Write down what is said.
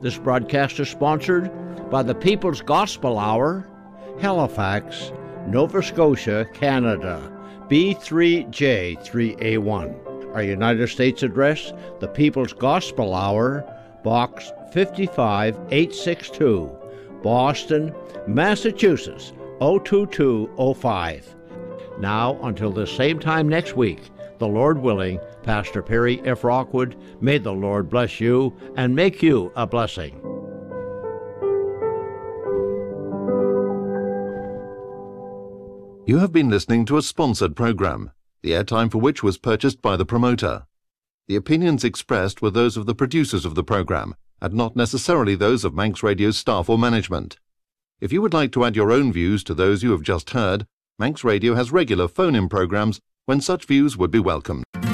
This broadcast is sponsored by the People's Gospel Hour, Halifax, Nova Scotia, Canada, B3J3A1. Our United States address, the People's Gospel Hour, Box 55862, Boston, Massachusetts, 02205. Now, until the same time next week, the Lord willing, Pastor Perry F. Rockwood, may the Lord bless you and make you a blessing. You have been listening to a sponsored program, the airtime for which was purchased by the promoter. The opinions expressed were those of the producers of the program, and not necessarily those of Manx Radio's staff or management. If you would like to add your own views to those you have just heard, Manx Radio has regular phone-in programs when such views would be welcomed.